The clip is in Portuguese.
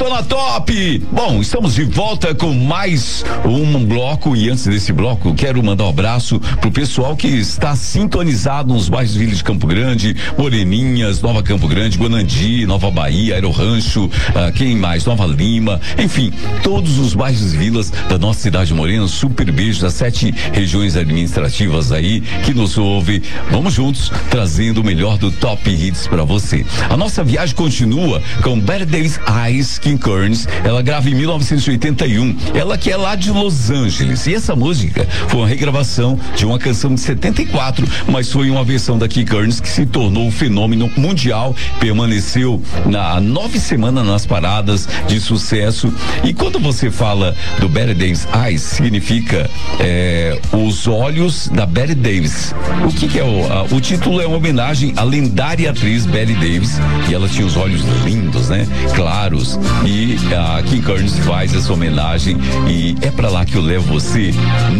Dona Top! Bom, estamos de volta com mais um bloco e antes desse bloco, quero mandar um abraço pro pessoal que está sintonizado nos bairros Vila de Campo Grande, Moreninhas, Nova Campo Grande, Guanandi, Nova Bahia, Aero Rancho, quem mais? Nova Lima, enfim, todos os bairros e vilas da nossa cidade morena, super beijo das 7 regiões administrativas aí que nos ouve. Vamos juntos trazendo o melhor do Top Hits pra você. A nossa viagem continua com Betty Davis Eyes, King Kearns. Ela grava em 1981. Ela que é lá de Los Angeles. E essa música foi uma regravação de uma canção de 74, mas foi uma versão da King Kearns que se tornou um fenômeno mundial, permaneceu 9 semanas nas paradas de sucesso. E quando você fala do Betty Davis Eyes, significa os olhos da Betty Davis. O que é o título? É uma homenagem à lendária atriz Betty Davis, e ela tinha os olhos lindos, né? Claros, e a King Kearns faz essa homenagem e é pra lá que eu levo você